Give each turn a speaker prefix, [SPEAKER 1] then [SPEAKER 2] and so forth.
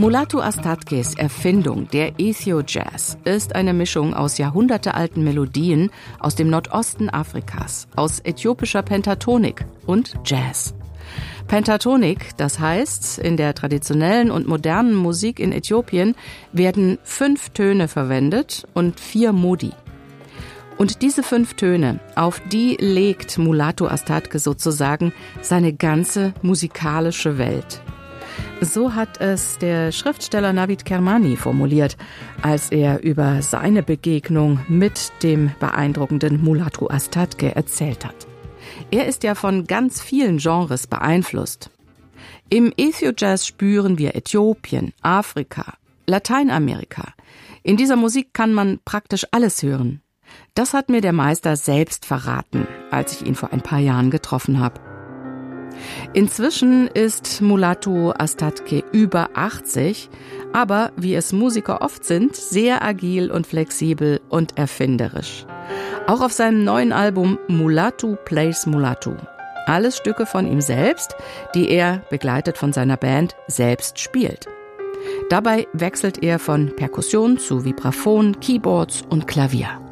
[SPEAKER 1] Mulatu Astatkes Erfindung, der Ethio-Jazz, ist eine Mischung aus jahrhundertealten Melodien aus dem Nordosten Afrikas, aus äthiopischer Pentatonik und Jazz. Pentatonik, das heißt, in der traditionellen und modernen Musik in Äthiopien werden 5 Töne verwendet und 4 Modi. Und diese 5 Töne, auf die legt Mulatu Astatke sozusagen seine ganze musikalische Welt. So hat es der Schriftsteller Navid Kermani formuliert, als er über seine Begegnung mit dem beeindruckenden Mulatu Astatke erzählt hat. Er ist ja von ganz vielen Genres beeinflusst. Im Ethio-Jazz spüren wir Äthiopien, Afrika, Lateinamerika. In dieser Musik kann man praktisch alles hören. Das hat mir der Meister selbst verraten, als ich ihn vor ein paar Jahren getroffen habe. Inzwischen ist Mulatu Astatke über 80, aber wie es Musiker oft sind, sehr agil und flexibel und erfinderisch. Auch auf seinem neuen Album Mulatu Plays Mulatu. Alles Stücke von ihm selbst, die er, begleitet von seiner Band, selbst spielt. Dabei wechselt er von Perkussion zu Vibraphon, Keyboards und Klavier.